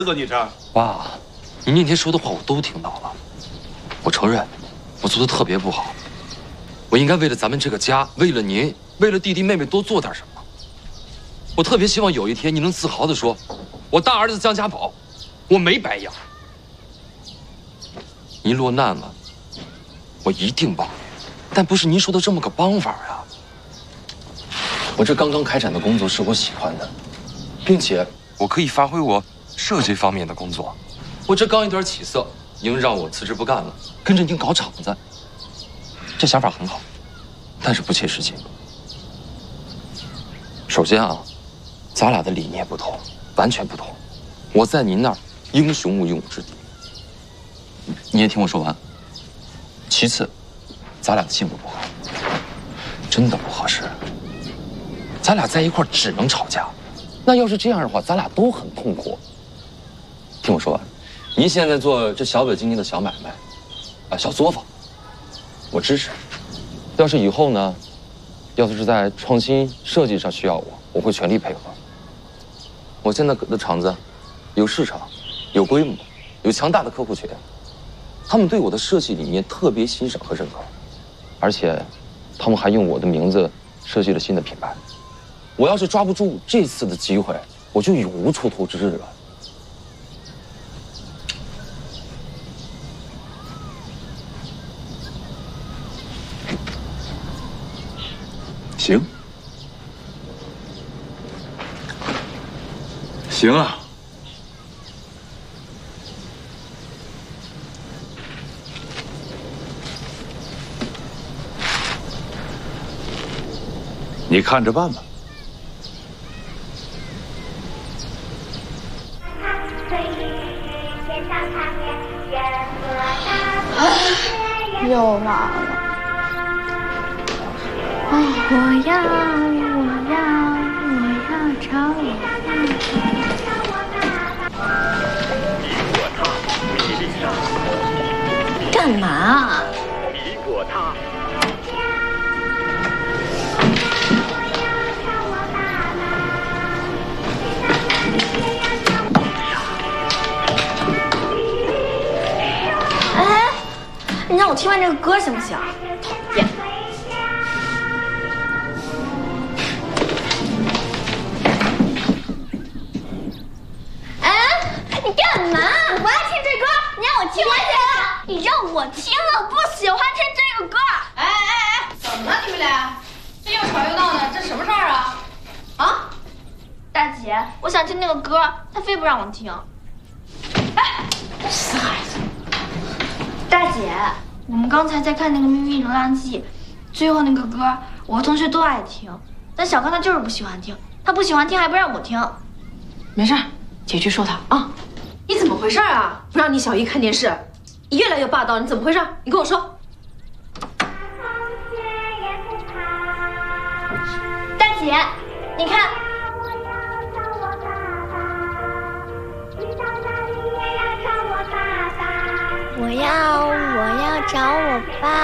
子，你这爸，你那天说的话我都听到了。我承认，我做的特别不好。我应该为了咱们这个家，为了您，为了弟弟妹妹多做点什么。我特别希望有一天你能自豪地说，我大儿子江家宝，我没白养。您落难了，我一定帮您，但不是您说的这么个帮法呀。我这刚刚开展的工作是我喜欢的，并且我可以发挥我设计方面的工作。我这刚一点起色，您让我辞职不干了，跟着您搞厂子，这想法很好，但是不切实际。首先啊，咱俩的理念不同，完全不同。我在您那儿英雄无用武之地，你也听我说完。其次，咱俩的性格不合，真的不合适。咱俩在一块儿只能吵架，那要是这样的话，咱俩都很痛苦。听我说完，您现在做这小本经营的小买卖，啊，小作坊，我支持。要是以后呢，要是在创新设计上需要我会全力配合。我现在的厂子有市场，有规模，有强大的客户群，他们对我的设计理念特别欣赏和认可，而且他们还用我的名字设计了新的品牌。我要是抓不住这次的机会，我就永无出头之日了。 行，行啊。你看着办吧。 又来了。我要唱。干嘛？ 迷过他。 哎，你让我听完这个歌行不行？讨厌。你让我听了，不喜欢听这个歌。 哎，怎么了你们俩？这又吵又闹的，这什么事儿啊？啊？ 大姐，我想听那个歌，她非不让我听。 哎，死孩子！ 大姐，我们刚才在看那个《秘密流浪记》，最后那个歌，我和同学都爱听，但小刚他就是不喜欢听，他不喜欢听还不让我听。 没事，姐去说他啊。你怎么回事啊？不让你小姨看电视。你越来越霸道，你怎么回事？你跟我说。 大姐，你看